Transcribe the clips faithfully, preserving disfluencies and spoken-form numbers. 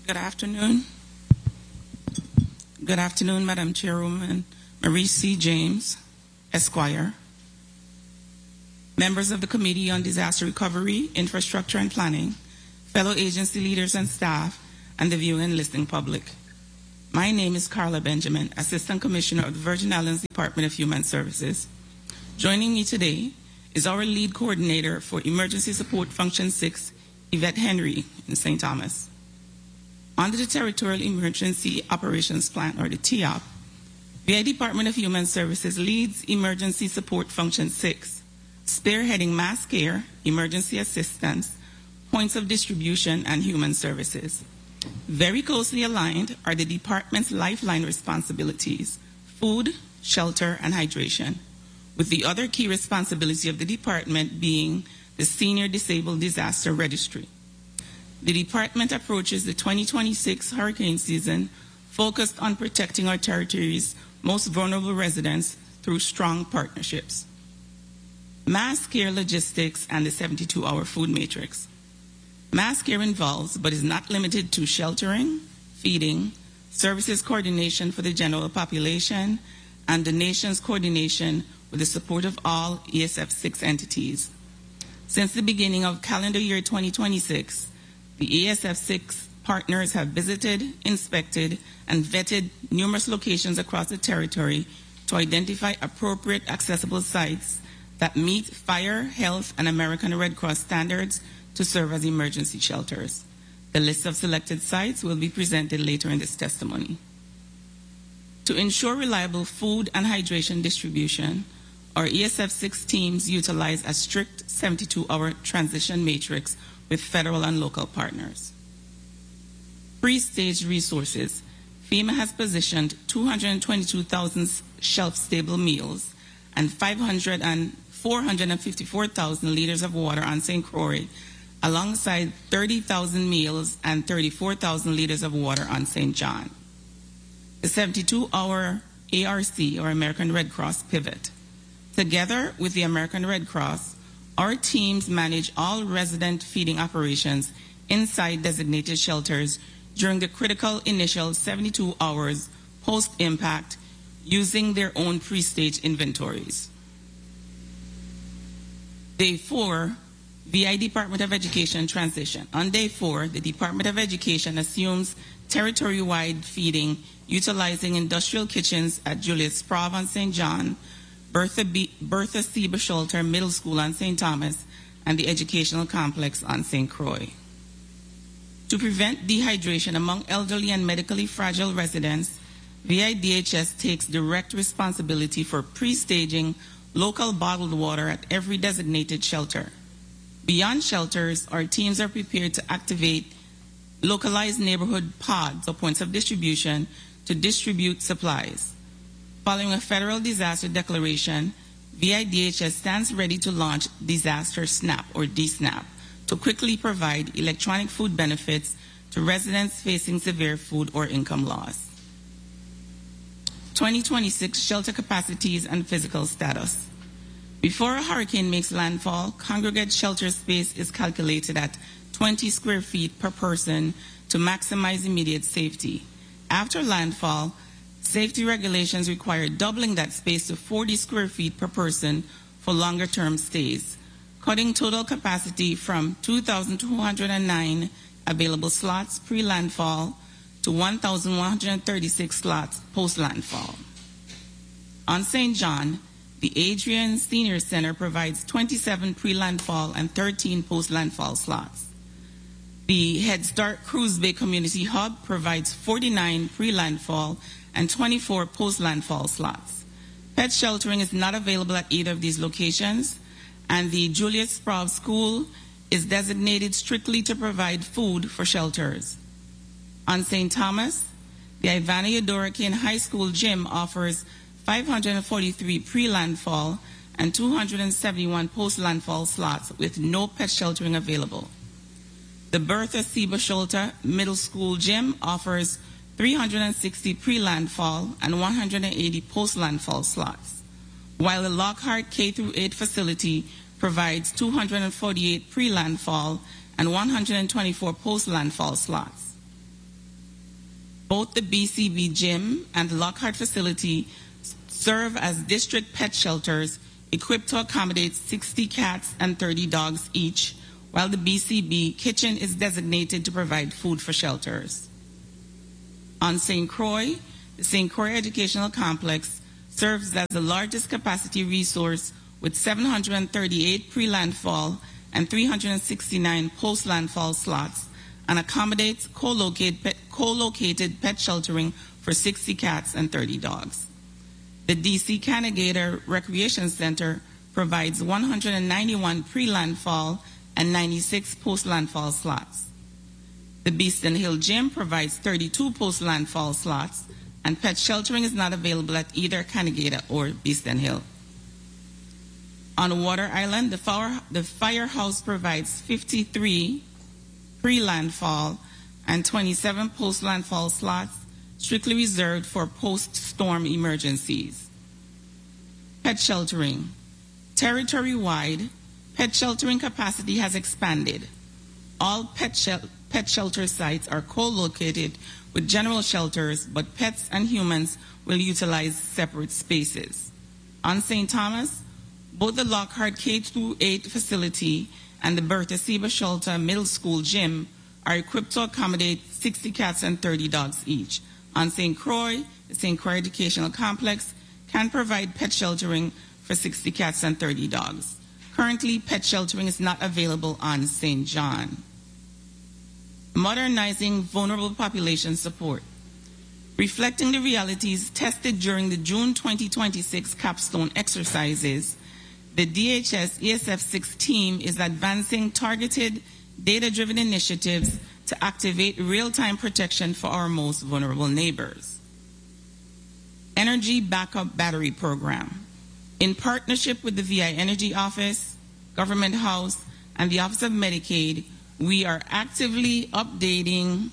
Good afternoon. Good afternoon, Madam Chairwoman Marie C. James, Esquire, members of the Committee on Disaster Recovery, Infrastructure and Planning, fellow agency leaders and staff, and the viewing and listening public. My name is Carla Benjamin, Assistant Commissioner of the Virgin Islands Department of Human Services. Joining me today is our lead coordinator for Emergency Support Function six, Yvette Henry in Saint Thomas. Under the Territorial Emergency Operations Plan, or the T O P, V I Department of Human Services leads Emergency Support Function six, spearheading mass care, emergency assistance, points of distribution, and human services. Very closely aligned are the department's lifeline responsibilities: food, shelter, and hydration, with the other key responsibility of the department being the Senior Disabled Disaster Registry. The department approaches the twenty twenty-six hurricane season focused on protecting our territory's most vulnerable residents through strong partnerships. Mass care logistics and the seventy-two hour food matrix. Mass care involves, but is not limited to, sheltering, feeding, services coordination for the general population, and donations coordination with the support of all E S F six entities. Since the beginning of calendar year twenty twenty-six, the E S F six partners have visited, inspected, and vetted numerous locations across the territory to identify appropriate accessible sites that meet fire, health, and American Red Cross standards to serve as emergency shelters. The list of selected sites will be presented later in this testimony. To ensure reliable food and hydration distribution, our E S F six teams utilize a strict seventy-two hour transition matrix with federal and local partners. Pre-staged resources. FEMA has positioned two hundred twenty-two thousand shelf-stable meals and four hundred fifty-four thousand liters of water on Saint Croix, alongside thirty thousand meals and thirty-four thousand liters of water on Saint John. The seventy-two hour A R C, or American Red Cross pivot. Together with the American Red Cross, our teams manage all resident feeding operations inside designated shelters during the critical initial seventy-two hours post-impact using their own pre-stage inventories. Day four, V I Department of Education transition. On day four, the Department of Education assumes territory-wide feeding utilizing industrial kitchens at Julius Sprav on Saint John, Bertha, B, Bertha Seba Shelter Middle School on Saint Thomas, and the Educational Complex on Saint Croix. To prevent dehydration among elderly and medically fragile residents, V I D H S takes direct responsibility for pre-staging local bottled water at every designated shelter. Beyond shelters, our teams are prepared to activate localized neighborhood pods or points of distribution to distribute supplies. Following a federal disaster declaration, V I D H S stands ready to launch Disaster SNAP, or D SNAP, to quickly provide electronic food benefits to residents facing severe food or income loss. twenty twenty-six shelter capacities and physical status. Before a hurricane makes landfall, congregate shelter space is calculated at twenty square feet per person to maximize immediate safety. After landfall, safety regulations require doubling that space to forty square feet per person for longer term stays, cutting total capacity from two thousand two hundred nine available slots pre-landfall to one thousand one hundred thirty-six slots post-landfall. On Saint John, the Adrian Senior Center provides twenty-seven pre-landfall and thirteen post-landfall slots. The Head Start Cruise Bay Community Hub provides forty-nine pre-landfall and twenty-four post-landfall slots. Pet sheltering is not available at either of these locations, and the Julius Sprav School is designated strictly to provide food for shelters. On Saint Thomas, the Ivana Eudora High School gym offers five hundred forty-three pre-landfall and two hundred seventy-one post-landfall slots with no pet sheltering available. The Bertha Seba Shelter Middle School gym offers three hundred sixty pre-landfall and one hundred eighty post-landfall slots, while the Lockhart K through eight facility provides two hundred forty-eight pre-landfall and one hundred twenty-four post-landfall slots. Both the B C B gym and the Lockhart facility serve as district pet shelters equipped to accommodate sixty cats and thirty dogs each, while the B C B kitchen is designated to provide food for shelters. On Saint Croix, the Saint Croix Educational Complex serves as the largest capacity resource with seven hundred thirty-eight pre-landfall and three hundred sixty-nine post-landfall slots and accommodates co-located pet, co-located pet sheltering for sixty cats and thirty dogs. The D C Canagator Recreation Center provides one hundred ninety-one pre-landfall and ninety-six post-landfall slots. The Beeston Hill Gym provides thirty-two post-landfall slots, and pet sheltering is not available at either Canagator or Beeston Hill. On Water Island, the, fire, the firehouse provides fifty-three pre-landfall and twenty-seven post-landfall slots, strictly reserved for post-storm emergencies. Pet sheltering. Territory-wide, pet sheltering capacity has expanded. All pet, shel pet shelter sites are co-located with general shelters, but pets and humans will utilize separate spaces. On Saint Thomas, both the Lockhart K through eight facility and the Bertha Seba Shelter Middle School gym are equipped to accommodate sixty cats and thirty dogs each. On Saint Croix, the Saint Croix Educational Complex can provide pet sheltering for sixty cats and thirty dogs. Currently, pet sheltering is not available on Saint John. Modernizing vulnerable population support. Reflecting the realities tested during the June twenty twenty-six capstone exercises, the D H S E S F six team is advancing targeted, data-driven initiatives to activate real-time protection for our most vulnerable neighbors. Energy Backup Battery Program. In partnership with the V I Energy Office, Government House, and the Office of Medicaid, we are actively updating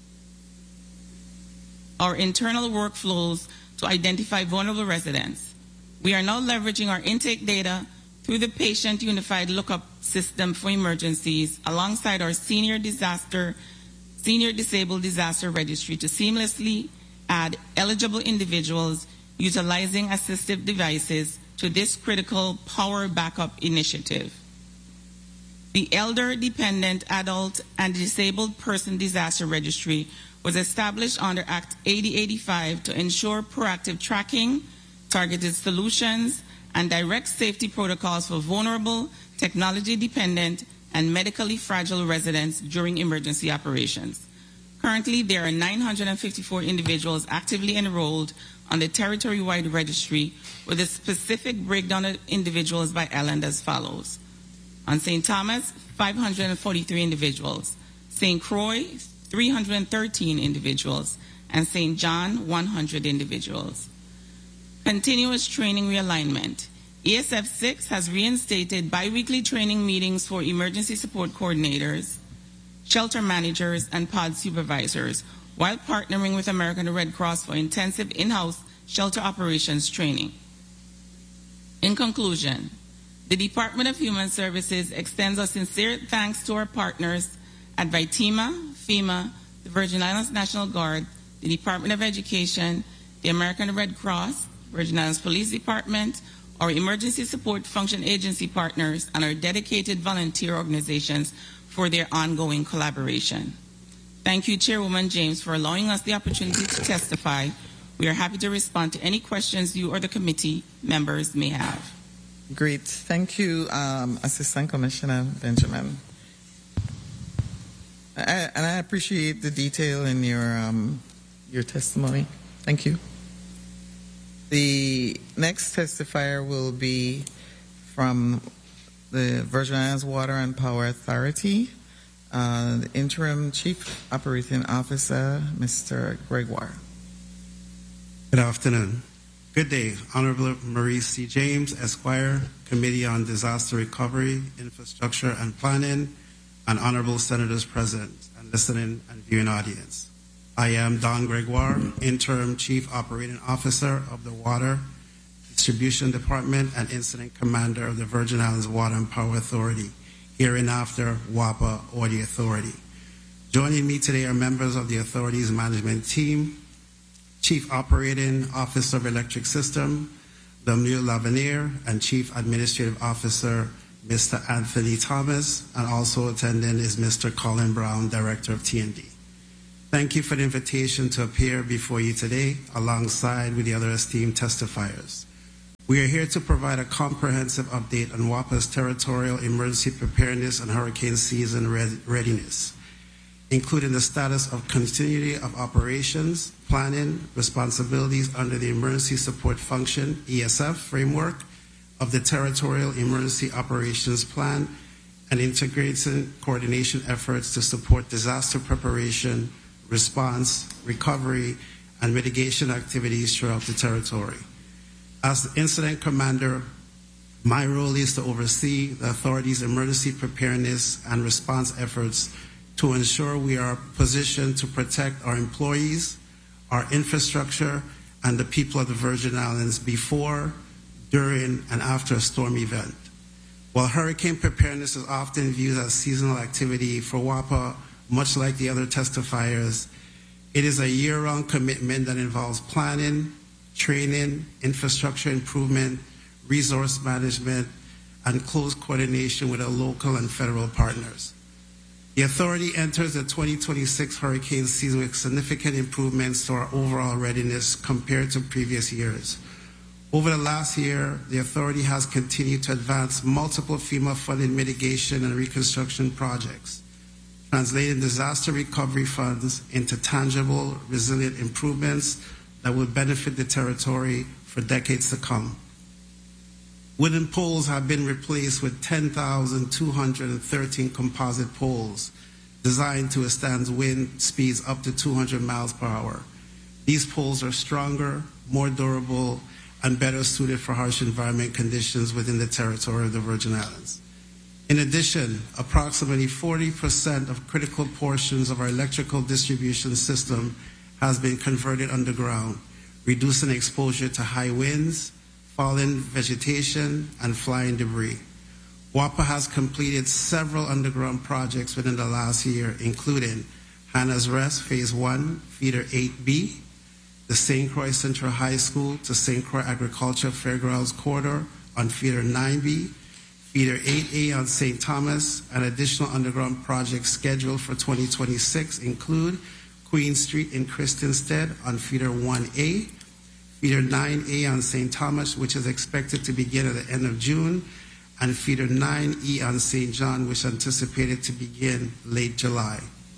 our internal workflows to identify vulnerable residents. We are now leveraging our intake data through the Patient Unified Lookup System for emergencies alongside our Senior Disaster, Senior Disabled Disaster Registry to seamlessly add eligible individuals utilizing assistive devices to this critical power backup initiative. The Elder Dependent Adult and Disabled Person Disaster Registry was established under Act eighty eighty-five to ensure proactive tracking, targeted solutions, and direct safety protocols for vulnerable, technology-dependent, and medically fragile residents during emergency operations. Currently, there are nine hundred fifty-four individuals actively enrolled on the territory-wide registry with a specific breakdown of individuals by island as follows. On Saint Thomas, five hundred forty-three individuals. Saint Croix, three hundred thirteen individuals. And Saint John, one hundred individuals. Continuous training realignment. E S F six has reinstated biweekly training meetings for emergency support coordinators, shelter managers, and pod supervisors, while partnering with American Red Cross for intensive in-house shelter operations training. In conclusion, the Department of Human Services extends our sincere thanks to our partners at VITEMA, FEMA, the Virgin Islands National Guard, the Department of Education, the American Red Cross, Virgin Islands Police Department, our emergency support function agency partners, and our dedicated volunteer organizations for their ongoing collaboration. Thank you, Chairwoman James, for allowing us the opportunity to testify. We are happy to respond to any questions you or the committee members may have. Great. Thank you, um, Assistant Commissioner Benjamin. I, and I appreciate the detail in your, um, your testimony. Thank you. The next testifier will be from the Virgin Islands Water and Power Authority, uh, the Interim Chief Operating Officer, Mister Gregoire. Good afternoon. Good day, Honorable Maurice C. James, Esquire, Committee on Disaster Recovery, Infrastructure and Planning, and Honorable Senators present and listening and viewing audience. I am Don Gregoire, Interim Chief Operating Officer of the Water Distribution Department and Incident Commander of the Virgin Islands Water and Power Authority, hereinafter WAPA or the Authority. Joining me today are members of the authority's management team, Chief Operating Officer of Electric System, Lemuel Lavenier, and Chief Administrative Officer, Mister Anthony Thomas, and also attending is Mister Colin Brown, Director of T and D. Thank you for the invitation to appear before you today, alongside with the other esteemed testifiers. We are here to provide a comprehensive update on WAPA's territorial emergency preparedness and hurricane season readiness, including the status of continuity of operations, planning, responsibilities under the Emergency Support Function, E S F, framework of the Territorial Emergency Operations Plan, and integrating coordination efforts to support disaster preparation, response, recovery, and mitigation activities throughout the territory. As the incident commander, my role is to oversee the authority's emergency preparedness and response efforts to ensure we are positioned to protect our employees, our infrastructure, and the people of the Virgin Islands before, during, and after a storm event. While hurricane preparedness is often viewed as seasonal activity, for WAPA, much like the other testifiers, it is a year-round commitment that involves planning, training, infrastructure improvement, resource management, and close coordination with our local and federal partners. The authority enters the twenty twenty-six hurricane season with significant improvements to our overall readiness compared to previous years. Over the last year, the authority has continued to advance multiple FEMA-funded mitigation and reconstruction projects, translating disaster recovery funds into tangible, resilient improvements that will benefit the territory for decades to come. Wooden poles have been replaced with ten thousand two hundred thirteen composite poles designed to withstand wind speeds up to two hundred miles per hour. These poles are stronger, more durable, and better suited for harsh environment conditions within the territory of the Virgin Islands. In addition, approximately forty percent of critical portions of our electrical distribution system has been converted underground, reducing exposure to high winds, fallen vegetation, and flying debris. WAPA has completed several underground projects within the last year, including Hannah's Rest Phase one, Feeder eight B, the Saint Croix Central High School to Saint Croix Agriculture Fairgrounds Corridor on Feeder nine B, Feeder eight A on Saint Thomas, and additional underground projects scheduled for twenty twenty-six include Queen Street in Christiansted on Feeder one A, Feeder nine A on Saint Thomas, which is expected to begin at the end of June, and Feeder nine E on Saint John, which is anticipated to begin late July.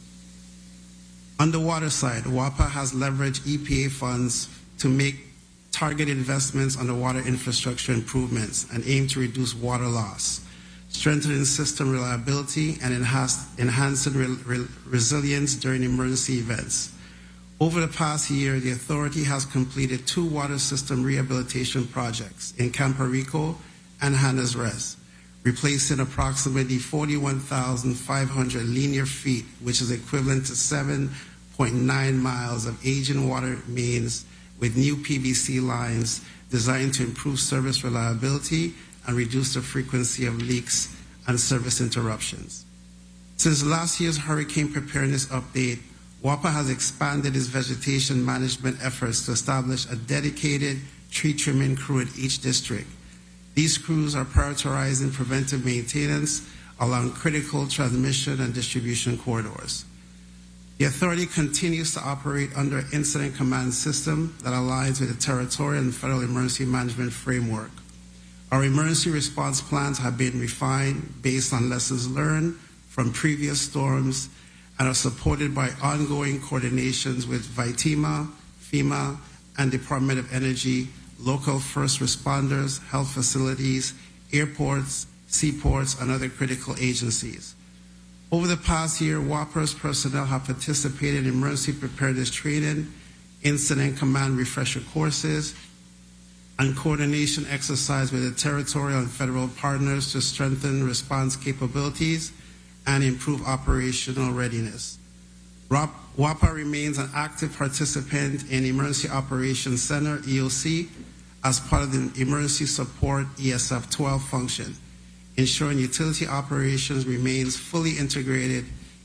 On the water side, WAPA has leveraged E P A funds to make targeted investments on the water infrastructure improvements and aim to reduce water loss, strengthening system reliability, and enhance, enhancing re, re, resilience during emergency events. Over the past year, the authority has completed two water system rehabilitation projects in Campo Rico and Hannah's Rest, replacing approximately forty-one thousand five hundred linear feet, which is equivalent to seven point nine miles of aging water mains with new P V C lines designed to improve service reliability and reduce the frequency of leaks and service interruptions. Since last year's hurricane preparedness update, WAPA has expanded its vegetation management efforts to establish a dedicated tree trimming crew in each district. These crews are prioritizing preventive maintenance along critical transmission and distribution corridors. The authority continues to operate under an incident command system that aligns with the territorial and federal emergency management framework. Our emergency response plans have been refined based on lessons learned from previous storms and are supported by ongoing coordinations with VITEMA, FEMA, and Department of Energy, local first responders, health facilities, airports, seaports, and other critical agencies. Over the past year, WAPA's personnel have participated in emergency preparedness training, incident command refresher courses, and coordination exercise with the territorial and federal partners to strengthen response capabilities and improve operational readiness. WAPA remains an active participant in Emergency Operations Center, E O C, as part of the Emergency Support E S F twelve function, ensuring utility operations remains fully integrated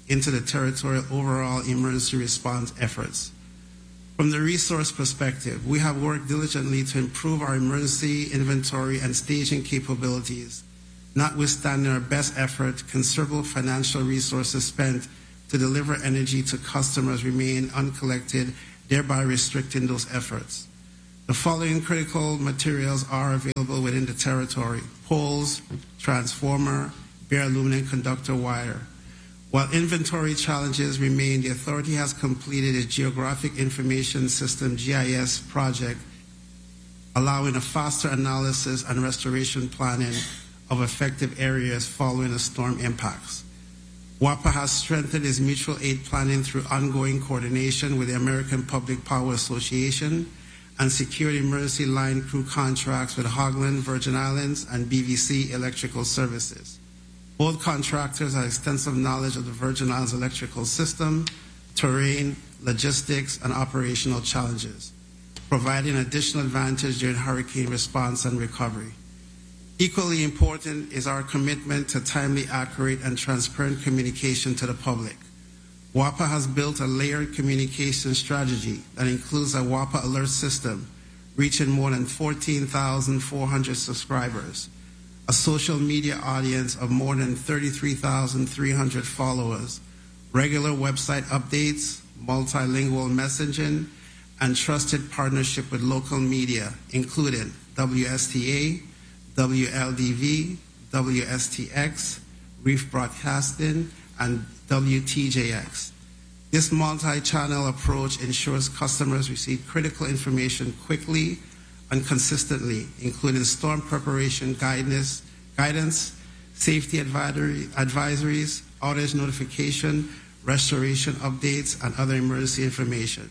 into the territorial overall emergency response efforts. From the resource perspective, we have worked diligently to improve our emergency inventory and staging capabilities. Notwithstanding our best effort, considerable financial resources spent to deliver energy to customers remain uncollected, thereby restricting those efforts. The following critical materials are available within the territory: poles, transformer, bare aluminum conductor wire. While inventory challenges remain, the authority has completed a Geographic Information System G I S project, allowing a faster analysis and restoration planning of affected areas following the storm impacts. WAPA has strengthened its mutual aid planning through ongoing coordination with the American Public Power Association and secured emergency line crew contracts with Hogland, Virgin Islands, and B V C Electrical Services. Both contractors have extensive knowledge of the Virgin Islands electrical system, terrain, logistics, and operational challenges, providing additional advantage during hurricane response and recovery. Equally important is our commitment to timely, accurate, and transparent communication to the public. WAPA has built a layered communication strategy that includes a WAPA alert system reaching more than fourteen thousand four hundred subscribers, a social media audience of more than thirty-three thousand three hundred followers, regular website updates, multilingual messaging, and trusted partnership with local media, including W S T A, W L D V, W S T X, Reef Broadcasting, and W T J X. This multi-channel approach ensures customers receive critical information quickly and consistently, including storm preparation guidance, guidance safety advisory, advisories, outage notification, restoration updates, and other emergency information.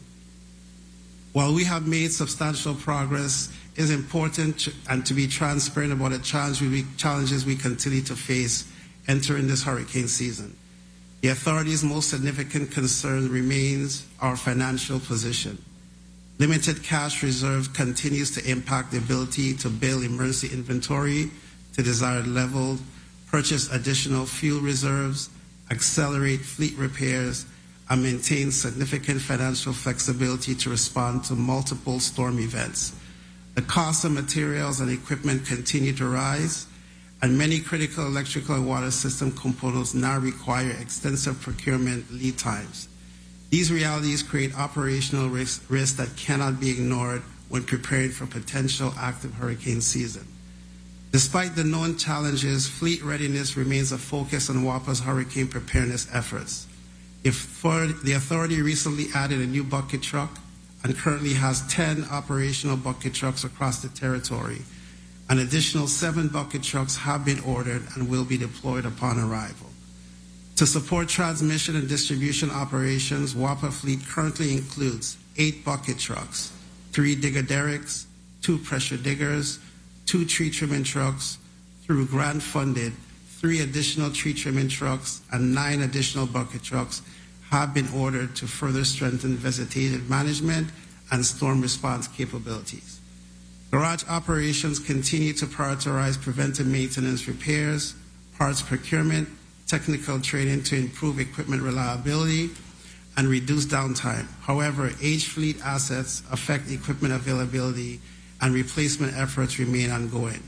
While we have made substantial progress, it is important to, and to be transparent about the challenge we, challenges we continue to face entering this hurricane season. The authority's most significant concern remains our financial position. Limited cash reserve continues to impact the ability to build emergency inventory to desired level, purchase additional fuel reserves, accelerate fleet repairs, and maintain significant financial flexibility to respond to multiple storm events. The cost of materials and equipment continue to rise, and many critical electrical and water system components now require extensive procurement lead times. These realities create operational risks risk that cannot be ignored when preparing for potential active hurricane season. Despite the known challenges, fleet readiness remains a focus on WAPA's hurricane preparedness efforts. If for, the authority recently added a new bucket truck and currently has ten operational bucket trucks across the territory. An additional seven bucket trucks have been ordered and will be deployed upon arrival. To support transmission and distribution operations, WAPA fleet currently includes eight bucket trucks, three digger derricks, two pressure diggers, two tree trimming trucks, through grant funded, three additional tree trimming trucks, and nine additional bucket trucks have been ordered to further strengthen vegetative management and storm response capabilities. Garage operations continue to prioritize preventive maintenance repairs, parts procurement, technical training to improve equipment reliability, and reduce downtime. However, aged fleet assets affect equipment availability, and replacement efforts remain ongoing.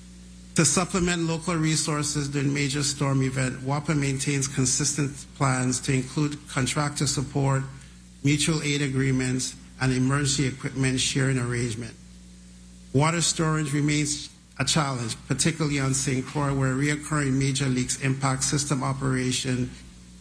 To supplement local resources during major storm event, WAPA maintains consistent plans to include contractor support, mutual aid agreements, and emergency equipment sharing arrangement. Water storage remains a challenge, particularly on Saint Croix, where reoccurring major leaks impact system operation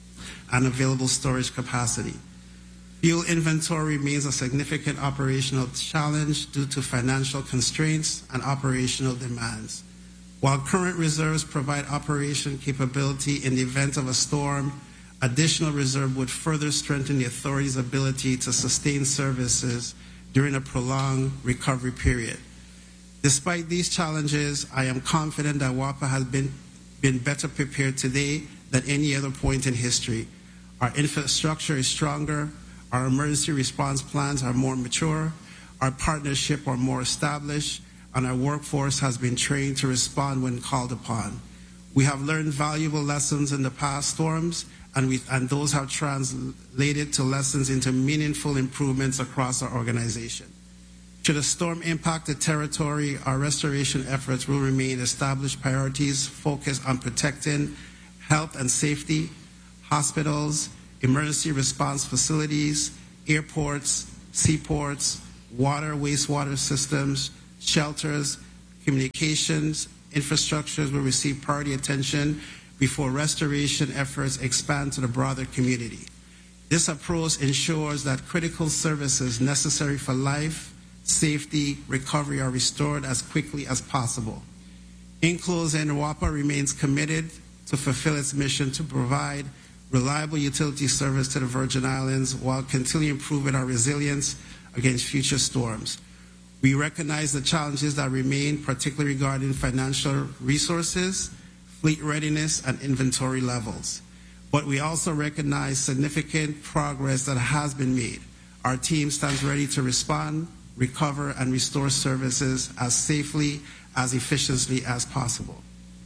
and available storage capacity. Fuel inventory remains a significant operational challenge due to financial constraints and operational demands. While current reserves provide operation capability in the event of a storm, additional reserve would further strengthen the authority's ability to sustain services during a prolonged recovery period. Despite these challenges, I am confident that WAPA has been, been better prepared today than any other point in history. Our infrastructure is stronger, our emergency response plans are more mature, our partnership are more established, and our workforce has been trained to respond when called upon. We have learned valuable lessons in the past storms, and, we, and those have translated to lessons into meaningful improvements across our organization. Should a storm impact the territory, our restoration efforts will remain established priorities focused on protecting health and safety, hospitals, emergency response facilities, airports, seaports, water, wastewater systems, shelters, communications, infrastructures will receive priority attention before restoration efforts expand to the broader community. This approach ensures that critical services necessary for life, safety, recovery are restored as quickly as possible. In closing, WAPA remains committed to fulfill its mission to provide reliable utility service to the Virgin Islands while continuing improving our resilience against future storms. We recognize the challenges that remain, particularly regarding financial resources, fleet readiness, and inventory levels. But we also recognize significant progress that has been made. Our team stands ready to respond, recover, and restore services as safely, as efficiently as possible.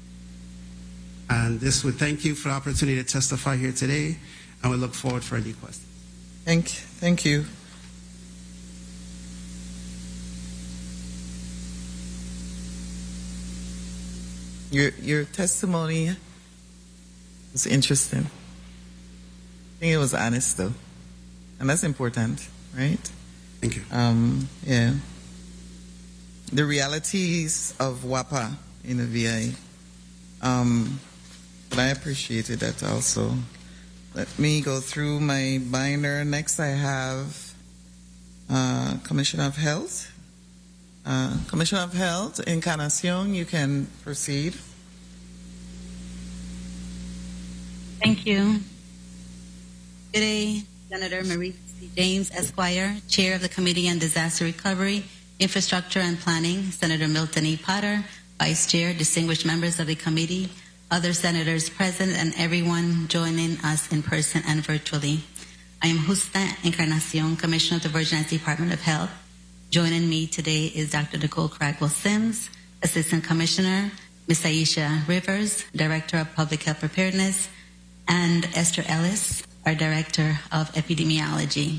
And this would thank you for the opportunity to testify here today, and we look forward for any questions. Thank, thank you. Your your testimony was interesting. I think it was honest, though, and that's important, right? Thank you. Um, yeah. The realities of WAPA in the V I. Um, but I appreciated that also. Let me go through my binder. Next, I have uh, Commissioner of Health. Uh, Commissioner of Health, Encarnacion, you can proceed. Thank you. Good day, Senator Marie C. James, Esquire, Chair of the Committee on Disaster Recovery, Infrastructure and Planning, Senator Milton E. Potter, Vice Chair, distinguished members of the committee, other senators present, and everyone joining us in person and virtually. I am Justa Encarnacion, Commissioner of the Virgin Islands Department of Health. Joining me today is Doctor Nicole Cragwell-Sims, Assistant Commissioner, Miz Aisha Rivers, Director of Public Health Preparedness, and Esther Ellis, our Director of Epidemiology.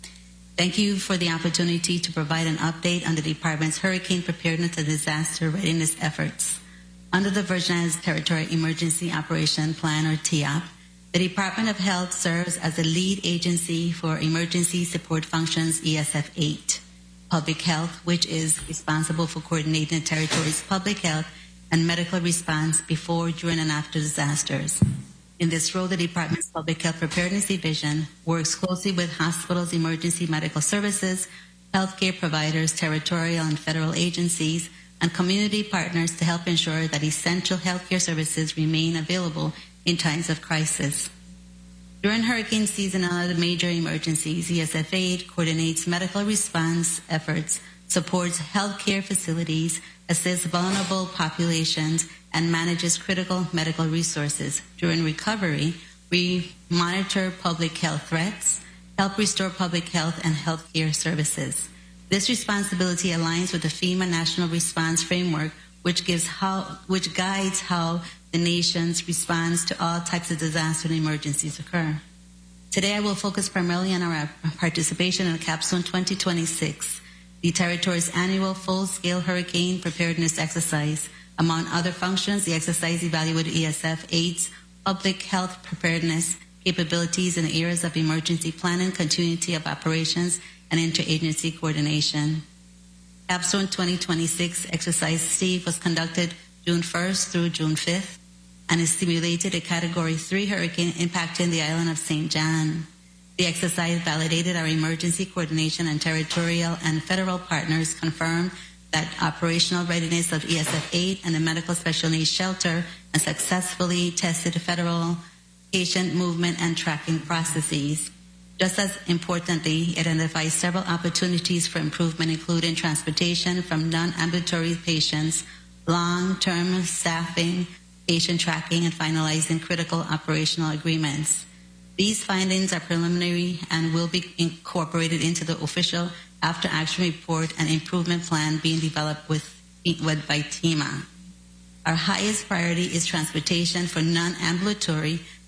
Thank you for the opportunity to provide an update on the Department's Hurricane Preparedness and Disaster Readiness efforts. Under the Virgin Islands Territory Emergency Operation Plan, or T O P, the Department of Health serves as the lead agency for Emergency Support Functions E S F eight. Public Health, which is responsible for coordinating the territory's public health and medical response before, during, and after disasters. In this role, the Department's Public Health Preparedness Division works closely with hospitals, emergency medical services, healthcare providers, territorial and federal agencies, and community partners to help ensure that essential healthcare services remain available in times of crisis. During hurricane season and other major emergencies, E S F eight coordinates medical response efforts, supports healthcare facilities, assists vulnerable populations, and manages critical medical resources. During recovery, we monitor public health threats, help restore public health and healthcare services. This responsibility aligns with the FEMA National Response Framework, which gives how, which guides how the nation's response to all types of disaster and emergencies occur. Today, I will focus primarily on our participation in Capstone twenty twenty-six, the territory's annual full-scale hurricane preparedness exercise. Among other functions, the exercise evaluated E S F eight's public health preparedness capabilities in the areas of emergency planning, continuity of operations, and interagency coordination. Capstone twenty twenty-six exercise Steve was conducted June first through June fifth, and it simulated a Category three hurricane impacting the island of Saint John. The exercise validated our emergency coordination, and territorial and federal partners confirmed that operational readiness of E S F eight and the medical special needs shelter, and successfully tested federal patient movement and tracking processes. Just as importantly, it identifies several opportunities for improvement, including transportation from non-ambulatory patients, long-term staffing, patient tracking, and finalizing critical operational agreements. These findings are preliminary and will be incorporated into the official after-action report and improvement plan being developed with, with by TEMA. Our highest priority is transportation for non-ambulatory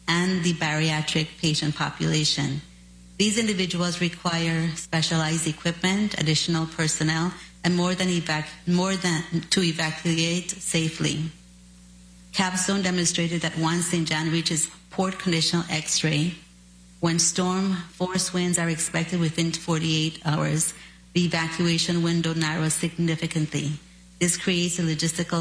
and the bariatric patient population. These individuals require specialized equipment, additional personnel, and more than, evac- more than to evacuate safely. Capstone demonstrated that once Saint John reaches port conditional X-ray, when storm force winds are expected within forty-eight hours, the evacuation window narrows significantly. This creates a logistical